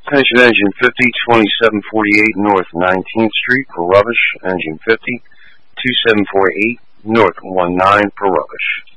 Attention Engine 50, 2748 North 19th Street for rubbish. Engine 50, 2748 North 19 for rubbish.